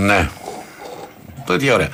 Ναι. Τι ωραία.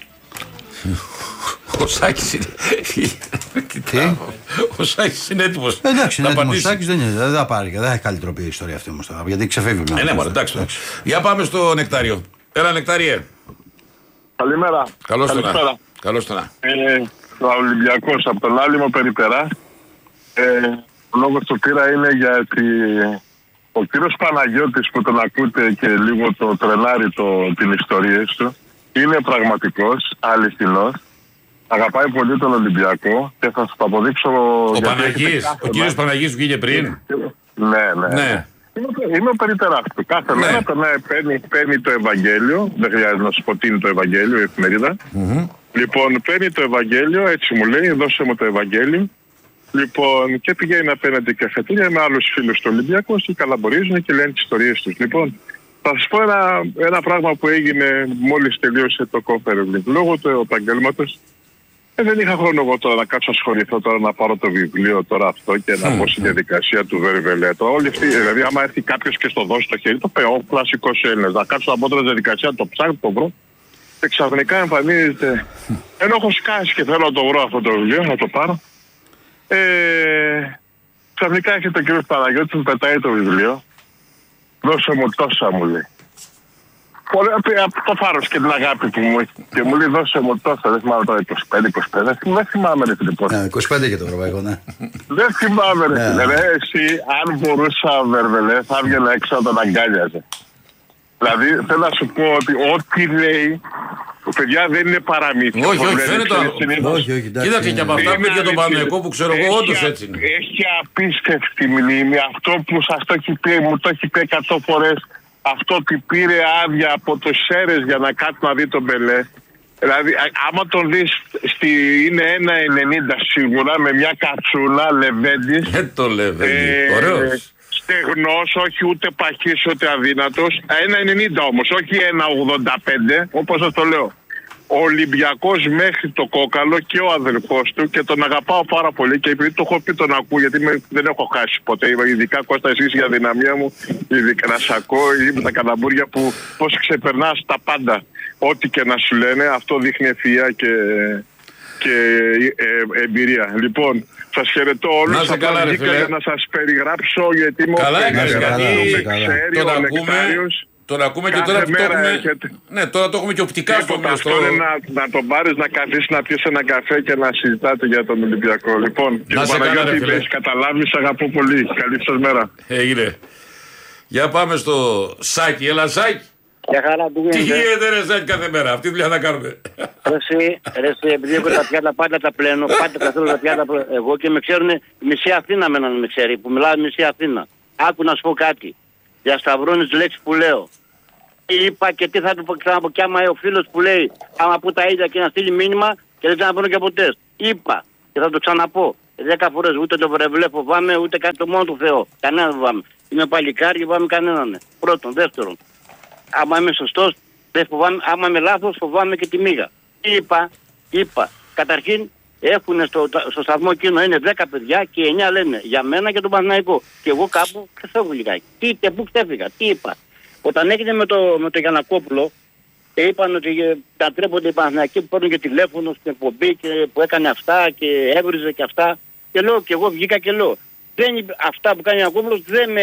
Ο Σάκης είναι. Τι? Ο Σάκης είναι έτοιμος. Εντάξει, είναι έτοιμος. Ο Σάκης δεν θα πάρει. Δεν έχει καλή τροπή η ιστορία αυτή όμως. Γιατί ξεφεύγει. Ναι, μωρέ, εντάξει. Για πάμε στο Νεκτάριο. Έλα, Νεκτάριε. Καλημέρα. Καλώς το να. Καλώς το να. Ο Ολυμπιακός από τον Άλυμο Περιπερά. Ο λόγος του πήρα είναι γιατί ο κύριος Παναγιώτης που τον ακούτε και λίγο το τρενάρει την ιστορία του είναι πραγματικός, αληθινός. Αγαπάει πολύ τον Ολυμπιακό και θα σας το αποδείξω. Ο κύριος Παναγής που πήγε πριν. Ναι. Είμαι ο Περιτεράστου. Κάθε μέρα παίρνει το Ευαγγέλιο. Δεν χρειάζεται να σου πω τι είναι το Ευαγγέλιο, η εφημερίδα. Λοιπόν, παίρνει το Ευαγγέλιο, έτσι μου λέει, δώσε μου το Ευαγγέλιο. Λοιπόν, και πηγαίνει απέναντι καφετήρια με άλλους φίλους του Ολυμπιακού και καλαμπορίζουν και λένε τις ιστορίες τους. Λοιπόν, θα σας πω ένα πράγμα που έγινε μόλις τελείωσε το conference. Λόγω του επαγγέλματος, δεν είχα χρόνο εγώ τώρα να κάτσω ασχοληθώ τώρα να πάρω το βιβλίο τώρα αυτό και να πω στη διαδικασία του Βερβελέτο. Όλοι αυτοί, δηλαδή, άμα έρθει κάποιος και στο δώσει το χέρι, το ΠΕΟ, κλασικός Έλληνας, να κάτσω να πω τώρα στη διαδικασία, το ψάχνω, το βρω. Και ξαφνικά εμφανίζεται, ενώ έχω σκάσει και θέλω να το βρω αυτό το βιβλίο, να το πάρω. Ξαφνικά έρχεται ο κύριος Παναγιώτης, μου πετάει το βιβλίο. Δώσε μου τόσα, μου λέει. Πολύ από το φάρος και την αγάπη που μου έχει. Και μου λέει δώσε μου τόσα, δεν θυμάμαι τώρα 25, δεν θυμάμαι ρε φίλε. 25 και το ευρωπαϊκό, ναι. Δεν θυμάμαι ρε φίλε. Εσύ αν μπορούσα Βερβελέ θα έβγαινα έξω να τον αγκάλιαζε. Δηλαδή θέλω να σου πω ότι ό,τι λέει, παιδιά δεν είναι παραμύθι. Όχι, φαίνεται. Κοίταξε και από αυτά που για τον Παναγιακό που ξέρω εγώ, όντως έτσι είναι. Έχει απίστευτη μνήμη. Αυτό που σας το έχει πει, μου το έχει πει 100 φορές. Αυτό ότι πήρε άδεια από το Σέρες για να κάτσει να δει τον Μπελέ. Δηλαδή, άμα τον δεις, είναι 1,90 σίγουρα, με μια κατσούνα, λεβέντης. Το λεβέντι, ωραίος. Στεγνός, όχι ούτε παχής ούτε αδύνατος. 1,90 όμως, όχι 1,85, όπως σας το λέω. Ο Ολυμπιακός μέχρι το κόκαλο και ο αδερφός του και τον αγαπάω πάρα πολύ και επειδή το έχω πει τον ακούω γιατί δεν έχω χάσει ποτέ, ειδικά Κώστα εσείς για δυναμία μου, ειδικά να σ' ακούω ή με τα καλαμπούρια που πώς ξεπερνάς τα πάντα, ό,τι και να σου λένε, αυτό δείχνει ευφυΐα και εμπειρία. Λοιπόν, σας χαιρετώ όλους, θα πάω για να σας περιγράψω γιατί είμαι ο Νεκτάριος. Τον ακούμε και τώρα που το έχουμε. Ναι, τώρα το έχουμε και οπτικά στο μυαλό. Αυτό είναι να τον πάρεις να καθίσεις να πιεις ένα καφέ και να συζητάτε για τον Ολυμπιακό. Λοιπόν, και τον Παναγιώτη που έχεις καταλάβει, σ' αγαπώ πολύ. Καλή σας μέρα. Έγινε. Για πάμε στο Σάκη. Έλα Σάκη. Για χαρά που τι γίνεται ρε Σάκη κάθε μέρα. Αυτή τη δουλειά θα κάνουμε. Ρε επειδή έχω τα πιάτα πάντα τα πλένω. Πάντα τα θέλω τα πιάτα εγώ και με ξέρουν μισή Αθήνα με έναν με ξέρει. Που μιλάω μισή Αθήνα. Άκου να σου πω κάτι. Διασταυρώνεις λέξεις που λέω. Είπα και τι θα του ξαναπώ κι άμα ο φίλος που λέει άμα πω τα ίδια και να στείλει μήνυμα και δεν ξαναπώνω και ποτέ. Είπα και θα το ξαναπώ 10 φορές, ούτε το βρεβλέ φοβάμαι ούτε κάτι το μόνο του Θεό. Κανένα δεν φοβάμαι. Είμαι παλικάρι και φοβάμαι κανέναν. Πρώτον. Δεύτερον, άμα είμαι σωστός δεν φοβάμαι, άμα είμαι λάθος φοβάμαι και τη μίγα. Είπα. Καταρχήν έχουν στο σταθμό εκείνο είναι 10 παιδιά και 9 λένε για μένα και τον Παναθηναϊκό. Και εγώ κάπου ξεφεύγω λιγάκι. Πού ξέφυγα, τι είπα. Όταν έγινε με το Γιαννακόπουλο, είπαν ότι τα τρέπονται οι Παναθηναϊκοί που παίρνουν και τηλέφωνο στην εκπομπή και που έκανε αυτά και έβριζε και αυτά. Και λέω και εγώ βγήκα και λέω. Αυτά που κάνει ο Γιαννακόπουλος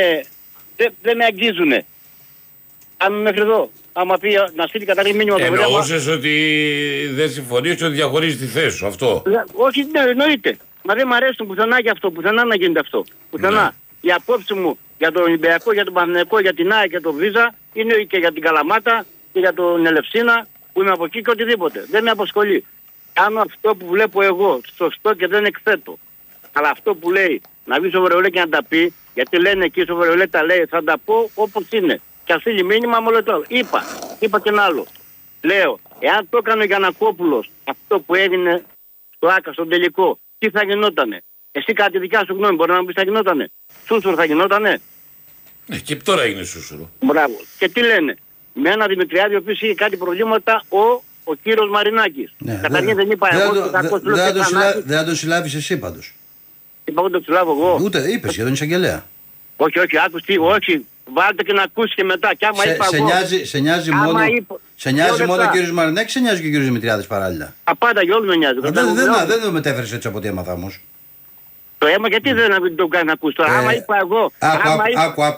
δεν με αγγίζουνε. Αν μέχρι εδώ. Άμα πει να στείλει καταρχήν μήνυμα το βρήμα. Εννοούσες ότι δεν συμφωνείς και ότι διαχωρίζει τη θέση σου, αυτό. Όχι, ναι, εννοείται. Μα δεν μ' αρέσει πουθενά και αυτό, πουθενά να γίνεται αυτό. Πουθενά. Ναι. Η απόψη μου για τον Ολυμπιακό, για τον Παναθηναϊκό, για την ΑΕΚ και τον Βίζα είναι και για την Καλαμάτα και για τον Ελευσίνα που είμαι από εκεί και οτιδήποτε. Δεν με απασχολεί. Αν αυτό που βλέπω εγώ σωστό και δεν εκθέτω. Αλλά αυτό που λέει να βγει στο Βερολέ και να τα πει, γιατί λένε εκεί στο Βερολέ τα λέει, θα τα πω όπως είναι. Και ας στείλει μήνυμα μου λέει τώρα. Είπα και ένα άλλο. Λέω, εάν το έκανε ο Γιαννακόπουλος αυτό που έγινε στο ΆΚΑ, στον τελικό, τι θα γινότανε. Εσύ κατά τη δικιά σου γνώμη μπορεί να μου πεις θα γινότανε. Σούσουρο θα γινότανε. Και τώρα έγινε σούσουρο. Μπράβο. Και τι λένε. Με ένα Δημητριάδη ο οποίος είχε κάτι προβλήματα ο κύριος Μαρινάκης. Ναι, καταρχήν δεν είπα εγώ. Δεν θα το συλλάβεις εσύ πάντως. Είπα εγώ το συλλάβω εγώ. Ούτε είπες για τον εισαγγελέα. Όχι, άκουστη, όχι. Βάλτε και να ακούσει και μετά. Και άμα είπα εγώ. Σε νοιάζει μόνο ο κύριος Μαρινάκης, σε νοιάζει και ο κύριος Δημητριάδης παράλληλα. Απάντα για όλους με νοιάζει. Δεν το μετέφερες έτσι από ό,τι έμαθα όμως. Το αίμα γιατί δεν το κάνει να ακούσει τώρα. Άμα είπα εγώ. Άκου.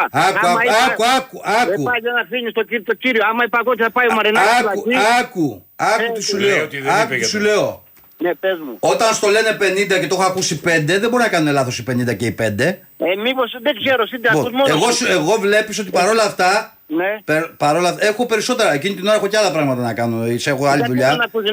Δεν πάει να αφήνει το κύριο. Άμα είπα εγώ ότι θα πάει ο Μαρινάκης. Άκου τι σου λέω. Ναι, πες μου. Όταν στο λένε 50 και το έχω ακούσει 5, δεν μπορεί να κάνουν λάθος οι 50 και οι 5. Μήπως δεν ξέρω, εγώ βλέπεις ότι παρόλα αυτά. Ναι. Έχω περισσότερα. Εκείνη την ώρα έχω και άλλα πράγματα να κάνω. Έχω άλλη δουλειά.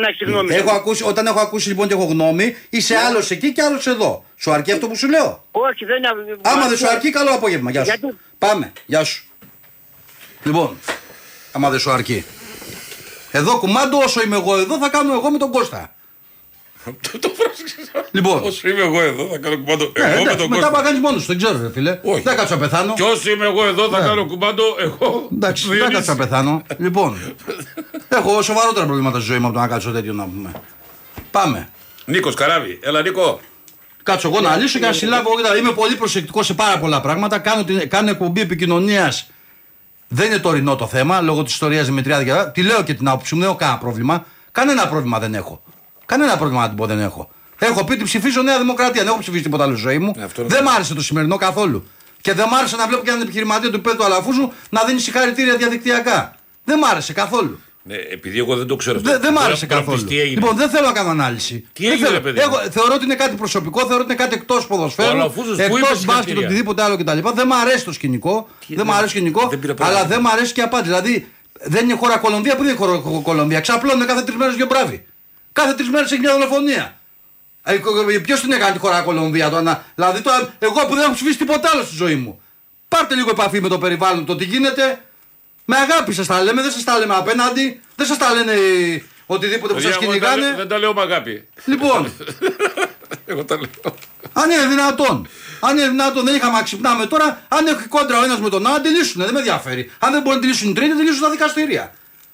Όταν έχω ακούσει λοιπόν και έχω γνώμη, είσαι άλλος εκεί και άλλος εδώ. Σου αρκεί αυτό που σου λέω? Όχι, δεν είναι. Άμα δεν σου αρκεί, καλό απόγευμα. Γεια σου. Πάμε. Γεια σου. Λοιπόν, άμα δεν σου αρκεί. Εδώ κουμάντο, όσο είμαι εγώ εδώ, θα κάνω εγώ με τον Κώστα. Το πρόσεξες. Λοιπόν. Όσο είμαι εγώ εδώ θα κάνω κουμπάντο εγώ με τον Κώστα. Μετά θα κάνεις μόνος σου, δεν ξέρω φίλε. Δεν κάτσω να πεθάνω. Κι όσο είμαι εγώ εδώ θα κάνω κουμπάντο εγώ. Εντάξει, δεν κάτσω να πεθάνω. Λοιπόν, έχω σοβαρότερα προβλήματα στη ζωή μου από το να κάτσω τέτοιο να πούμε. Πάμε. Νίκος Καράβη, έλα Νίκο. Κάτσω εγώ να λύσω και να συλλάβω. Είμαι πολύ προσεκτικός σε πάρα πολλά πράγματα. Κάνω εκπομπή επικοινωνίας. Δεν είναι τωρινό το θέμα λόγω της ιστορίας Δημητριάδη. Τη λέω και την άποψη μου, δεν έχω κανένα πρόβλημα. Κανένα πρόβλημα δεν έχω. Κανένα πρόβλημα να την πω δεν έχω. Έχω πει ότι ψηφίζω Νέα Δημοκρατία. Δεν έχω ψηφίσει τίποτα άλλο στη ζωή μου. Δεν μ' άρεσε το σημερινό καθόλου. Και δεν μ' άρεσε να βλέπω και έναν επιχειρηματία του Πέτρου Αλαφούζου να δίνει συγχαρητήρια διαδικτυακά. Δεν μ' άρεσε καθόλου. Ναι, επειδή εγώ δεν το ξέρω. Δεν μ' άρεσε καθόλου. Λοιπόν, δεν θέλω να κάνω ανάλυση. Τι έγινε, παιδί? Θεωρώ ότι είναι κάτι προσωπικό, θεωρώ ότι είναι κάτι εκτός ποδοσφαίρου, εκτός μπάσκετ, οτιδήποτε άλλο κτλ. Δεν μ' αρέσει το σκηνικό. Αλλά δεν μ' αρέσει και η απάντηση. Δηλαδή δεν είναι χώρα Κολομβία, που δεν είναι χώρα Κολομβία. Ξαπλώνουν κάθε 3 μέρες 2 μπράβοι. Κάθε 3 μέρες έχει μια δολοφονία. Ποιος την έκανε τη χώρα Κολομβία τώρα? Δηλαδή εγώ που δεν έχω ψηφίσει τίποτα άλλο στη ζωή μου. Πάρτε λίγο επαφή με το περιβάλλον, το τι γίνεται. Με αγάπη σας τα λέμε, δεν σας τα λέμε απέναντι. Δεν σας τα λένε οτιδήποτε που σας κυνηγάνε. Δεν τα λέω με αγάπη. Λοιπόν. Εγώ τα λέω. Αν είναι δυνατόν, δεν είχαμε να ξυπνάμε τώρα. Αν έχει κόντρα ο ένας με τον άλλο, τη λύσουν. Δεν με ενδιαφέρει. Αν δεν μπορούν να τη λύσουν οι τρίτοι, τη λύσουν στα δικαστήρια.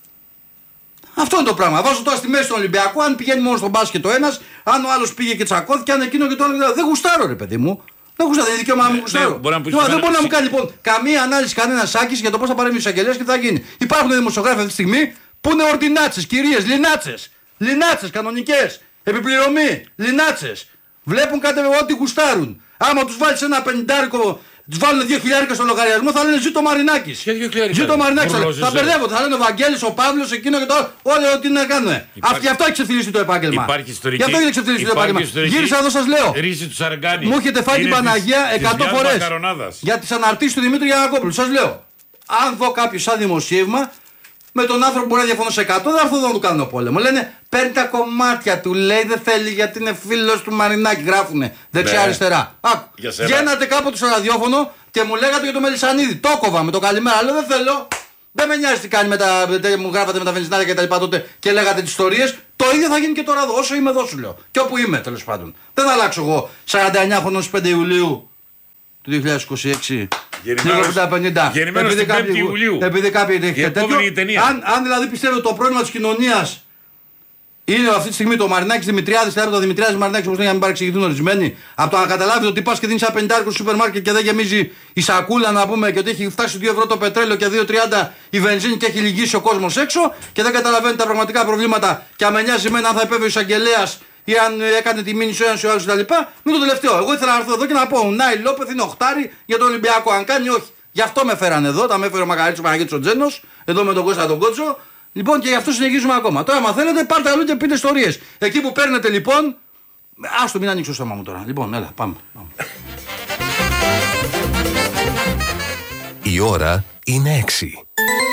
Αυτό είναι το πράγμα. Βάζω τώρα στη μέση του Ολυμπιακού, αν πηγαίνει μόνο στον μπάσκετ ο ένας, αν ο άλλος πήγε και τσακώθηκε, αν εκείνο και το άλλο. Δεν γουστάρω, ρε παιδί μου. Δεν είναι δικαίωμά μου, γουστάρω. Δεν μπορεί να μου κάνει λοιπόν καμία ανάλυση κανένα Σάκης για το πώς θα παρέμβει ο εισαγγελέας και τι θα γίνει. Υπάρχουν δημοσιογράφοι αυτή τη στιγμή που είναι ορτινάτσες, κυρίες, λινάτσες κανονικές, επιπληρωμή, λινάτσες. Βλέπουν κάτι ό,τι γουστάρουν. Άμα τους βάλεις ένα 50, τους βάλουν 2.000 στο λογαριασμό, θα λένε ζήτω Μαρινάκης. Ζήτω Μαρινάκης. Θα μπερδεύονται. Θα λένε ο Βαγγέλης, ο Παύλος, εκείνο και το. Όλοι ό,τι να κάνουν. Γι' αυτό έχει ξεφτυλίσει το επάγγελμα. Γι' αυτό έχει ξεφτυλίσει το επάγγελμα. Γύρισα εδώ, σας λέω. Μου έχετε φάει την Παναγία 100 φορές για τις αναρτήσεις του Δημήτρη Γιαννακόπουλου. Σας λέω. Αν δω κάποιο σαν δημοσίευμα, με τον άνθρωπο μπορεί να διαφωνώ σε 100, δεν θα έρθω εδώ να του κάνω πόλεμο. Λένε παίρνει τα κομμάτια του, λέει δεν θέλει γιατί είναι φίλος του Μαρινάκη. Γράφουνε δεξιά-αριστερά. Βγαίνατε κάποτε στο ραδιόφωνο και μου λέγατε για το Μελισσανίδη. Το κόβα με το καλημέρα. Λέω δεν θέλω. Δεν με νοιάζει τι κάνει μου γράφατε με τα βενζινάρια και τα λοιπά τότε και λέγατε τις ιστορίες. Το ίδιο θα γίνει και τώρα εδώ. Όσο είμαι εδώ σου λέω. Και όπου είμαι τέλος πάντων. Δεν θα αλλάξω εγώ 49 χρονών στις 5 Ιουλίου του 2026. Γεννημένος την 5η Ιουλίου. Επειδή κάποιοι έχετε τέτοιο. Αν δηλαδή πιστεύετε το πρόβλημα της κοινωνίας είναι αυτή τη στιγμή το Μαρινάκης Δημητριάδης, τα Δημητριάδης Μαρινάκης, όπως για να μην παρεξηγηθούν ορισμένοι, από το να καταλάβετε ότι πας και δίνεις ένα 50 στο σούπερ μάρκετ και δεν γεμίζει η σακούλα να πούμε και ότι έχει φτάσει 2 ευρώ το πετρέλαιο και 2,30 η βενζίνη και έχει λυγίσει ο κόσμος έξω και δεν καταλαβαίνει τα πραγματικά προβλήματα και αν με νοιάζει εμένα αν θα επέβει ο εισαγγελέας ή αν έκανε τη μήνυση ο ένας ή ο άλλος κτλ. Μην το τελευταίο. Εγώ ήθελα να έρθω εδώ και να πω: ο Νάι Λόπεθ είναι οχτάρι για τον Ολυμπιακό. Αν κάνει, όχι. Γι' αυτό με φέραν εδώ. Τα με έφερε ο Μακαρίτης ο Παναγιώτης ο Τζένος, εδώ με τον Κώστα τον Κότσο. Λοιπόν και γι' αυτό συνεχίζουμε ακόμα. Τώρα, αν θέλετε, πάρτε αλλού και πείτε ιστορίες. Εκεί που παίρνετε λοιπόν. Άστο, μην ανοίξω το στόμα μου τώρα. Λοιπόν, έλα, πάμε. Η ώρα είναι 6.